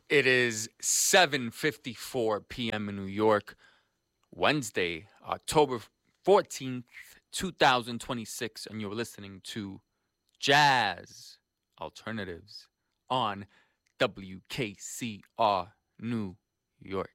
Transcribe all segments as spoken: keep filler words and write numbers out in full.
It is seven fifty-four p.m. in New York, Wednesday, October fourteenth, twenty twenty-six, and you're listening to Jazz Alternatives on W K C R New York.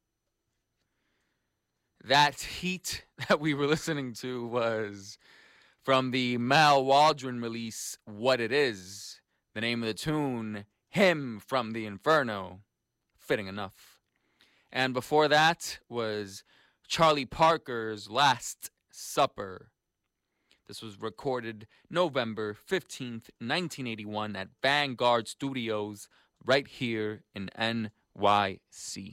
That heat that we were listening to was from the Mal Waldron release, What It Is. The name of the tune, Hymn from the Inferno. Fitting enough. And before that was Charlie Parker's Last Supper. This was recorded November fifteenth, nineteen eighty-one at Vanguard Studios right here in N Y C.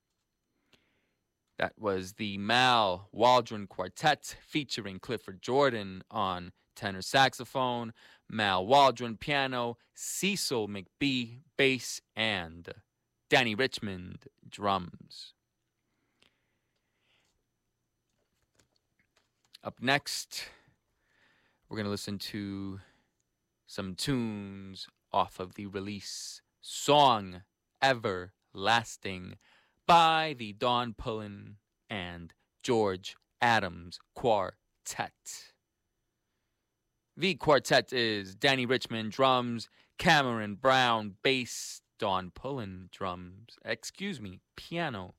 That was the Mal Waldron Quartet featuring Clifford Jordan on tenor saxophone, Mal Waldron piano, Cecil McBee bass, and Danny Richmond drums. Up next, we're going to listen to some tunes off of the release Song Everlasting by the Don Pullen and George Adams Quartet. The quartet is Danny Richmond drums, Cameron Brown bass, Don Pullen drums, excuse me, piano,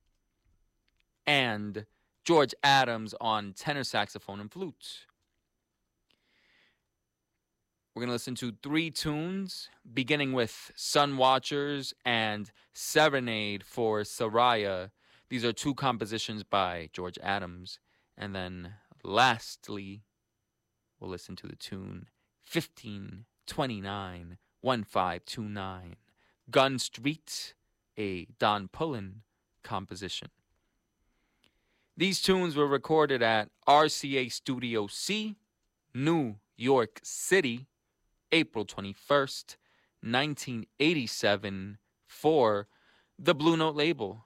and George Adams on tenor saxophone and flute. We're going to listen to three tunes, beginning with Sun Watchers and Serenade for Soraya. These are two compositions by George Adams. And then lastly, we'll listen to the tune fifteen twenty-nine, fifteen twenty-nine, Gun Street, a Don Pullen composition. These tunes were recorded at R C A Studio C, New York City, April twenty-first, nineteen eighty-seven, for the Blue Note label.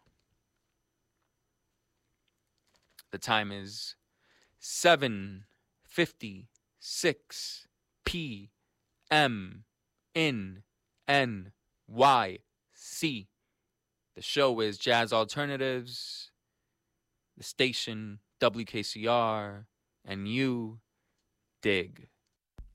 The time is seven fifty-six p.m. in N Y C. The show is Jazz Alternatives, the station W K C R, and you dig.